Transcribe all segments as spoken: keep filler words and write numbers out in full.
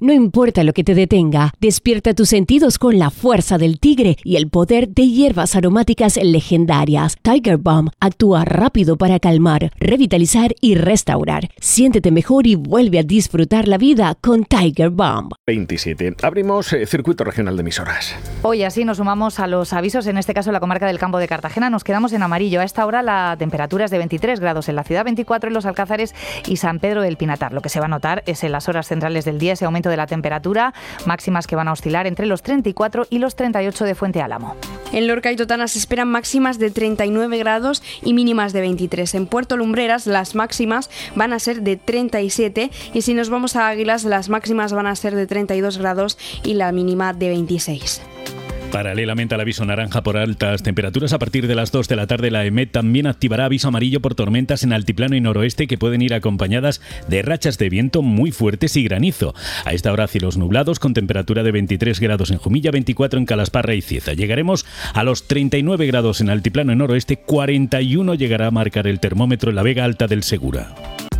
No importa lo que te detenga, despierta tus sentidos con la fuerza del tigre y el poder de hierbas aromáticas legendarias. Tiger Balm actúa rápido para calmar, revitalizar y restaurar. Siéntete mejor y vuelve a disfrutar la vida con Tiger Balm. veintisiete. Abrimos eh, circuito regional de emisoras. Hoy así nos sumamos a los avisos, en este caso la comarca del Campo de Cartagena. Nos quedamos en amarillo. A esta hora la temperatura es de veintitrés grados en la ciudad, veinticuatro en Los Alcázares y San Pedro del Pinatar. Lo que se va a notar es en las horas centrales del día ese aumento de la temperatura, máximas que van a oscilar entre los treinta y cuatro y los treinta y ocho de Fuente Álamo. En Lorca y Totana se esperan máximas de treinta y nueve grados y mínimas de veintitrés. En Puerto Lumbreras las máximas van a ser de treinta y siete y si nos vamos a Águilas las máximas van a ser de treinta y dos grados y la mínima de veintiséis. Paralelamente al aviso naranja por altas temperaturas, a partir de las dos de la tarde la EMET también activará aviso amarillo por tormentas en altiplano y noroeste que pueden ir acompañadas de rachas de viento muy fuertes y granizo. A esta hora cielos nublados con temperatura de veintitrés grados en Jumilla, veinticuatro en Calasparra y Cieza. Llegaremos a los treinta y nueve grados en altiplano y noroeste, cuarenta y uno llegará a marcar el termómetro en la Vega Alta del Segura.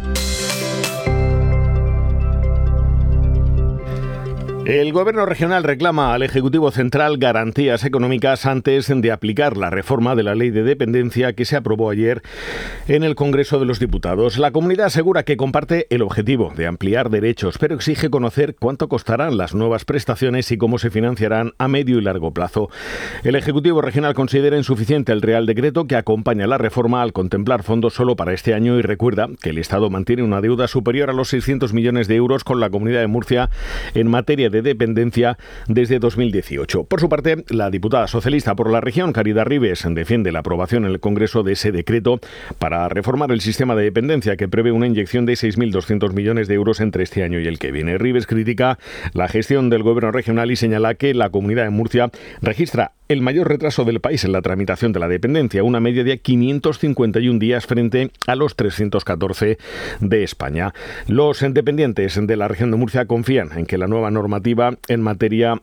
El Gobierno regional reclama al Ejecutivo Central garantías económicas antes de aplicar la reforma de la Ley de Dependencia que se aprobó ayer en el Congreso de los Diputados. La comunidad asegura que comparte el objetivo de ampliar derechos, pero exige conocer cuánto costarán las nuevas prestaciones y cómo se financiarán a medio y largo plazo. El Ejecutivo regional considera insuficiente el Real Decreto que acompaña la reforma al contemplar fondos solo para este año y recuerda que el Estado mantiene una deuda superior a los seiscientos millones de euros con la Comunidad de Murcia en materia de de dependencia desde dos mil dieciocho. Por su parte, la diputada socialista por la región, Caridad Ribes, defiende la aprobación en el Congreso de ese decreto para reformar el sistema de dependencia que prevé una inyección de seis mil doscientos millones de euros entre este año y el que viene. Ribes critica la gestión del Gobierno regional y señala que la Comunidad de Murcia registra el mayor retraso del país en la tramitación de la dependencia, una media de quinientos cincuenta y uno días frente a los trescientos catorce de España. Los dependientes de la región de Murcia confían en que la nueva normativa en materia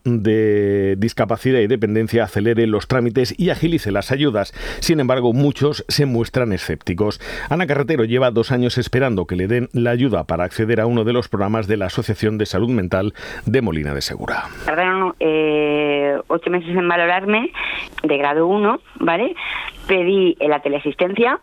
de discapacidad y dependencia acelere los trámites y agilice las ayudas. Sin embargo, muchos se muestran escépticos. Ana Carretero lleva dos años esperando que le den la ayuda para acceder a uno de los programas de la Asociación de Salud Mental de Molina de Segura. Tardaron eh, ocho meses en valorarme de grado uno, ¿vale? Pedí la teleasistencia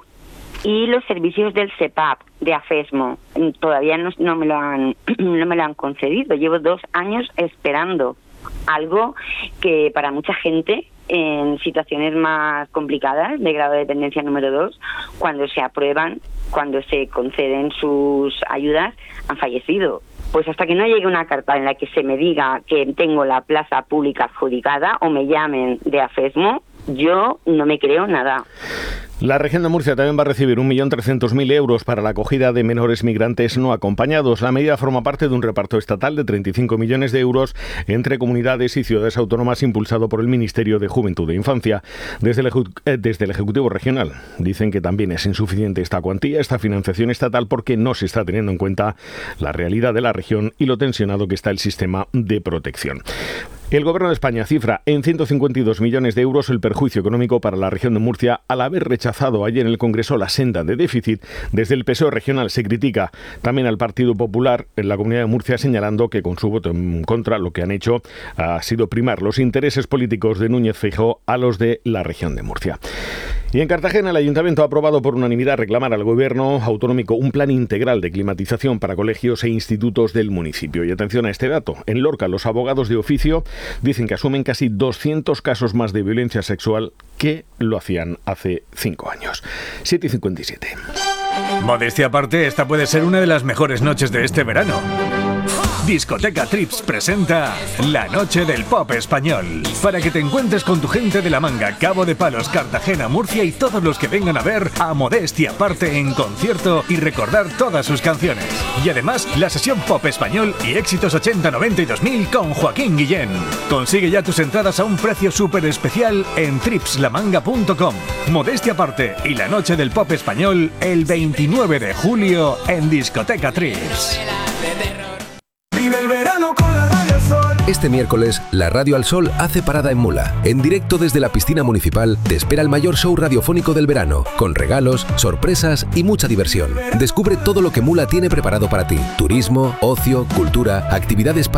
y los servicios del SEPAP, de AFESMO. Todavía no, no me lo han no me lo han concedido. Llevo dos años esperando algo que para mucha gente en situaciones más complicadas de grado de dependencia número dos, cuando se aprueban, cuando se conceden sus ayudas, han fallecido. Pues hasta que no llegue una carta en la que se me diga que tengo la plaza pública adjudicada o me llamen de AFESMO, yo no me creo nada. La región de Murcia también va a recibir un millón trescientos mil euros para la acogida de menores migrantes no acompañados. La medida forma parte de un reparto estatal de treinta y cinco millones de euros entre comunidades y ciudades autónomas impulsado por el Ministerio de Juventud e Infancia. Desde el, ejecu- eh, desde el Ejecutivo Regional dicen que también es insuficiente esta cuantía, esta financiación estatal, porque no se está teniendo en cuenta la realidad de la región y lo tensionado que está el sistema de protección. El Gobierno de España cifra en ciento cincuenta y dos millones de euros el perjuicio económico para la región de Murcia al haber rechazado ayer en el Congreso la senda de déficit. Desde el P S O E regional se critica también al Partido Popular en la Comunidad de Murcia, señalando que con su voto en contra lo que han hecho ha sido primar los intereses políticos de Núñez Feijóo a los de la región de Murcia. Y en Cartagena el Ayuntamiento ha aprobado por unanimidad reclamar al Gobierno autonómico un plan integral de climatización para colegios e institutos del municipio. Y atención a este dato, en Lorca los abogados de oficio dicen que asumen casi doscientos casos más de violencia sexual que lo hacían hace cinco años. siete y cincuenta y siete. Modestia aparte, esta puede ser una de las mejores noches de este verano. Discoteca Trips presenta La Noche del Pop Español, para que te encuentres con tu gente de La Manga, Cabo de Palos, Cartagena, Murcia y todos los que vengan a ver a Modestia aparte en concierto y recordar todas sus canciones. Y además, la sesión Pop Español y éxitos ochenta, noventa y dos mil con Joaquín Guillén. Consigue ya tus entradas a un precio súper especial en trips la manga punto com. Modestia aparte y La Noche del Pop Español el veintinueve de julio en Discoteca Trips. Este miércoles, la Radio Al Sol hace parada en Mula. En directo desde la piscina municipal, te espera el mayor show radiofónico del verano, con regalos, sorpresas y mucha diversión. Descubre todo lo que Mula tiene preparado para ti. Turismo, ocio, cultura, actividades para